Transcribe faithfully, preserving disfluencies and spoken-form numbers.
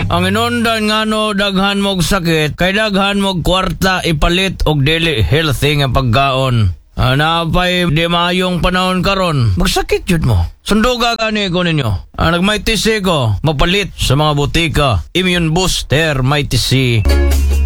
Ang inundan nga no daghan mog sakit, kay daghan mog kwarta ipalit og dili healthy nga pagkaon. Ah, napay di maayong panahon karon, magsakit jud mo. Sunduga gani ko ninyo. Ah, nagmay tisi ko, mapalit sa mga butika. Immune Booster, may tisi.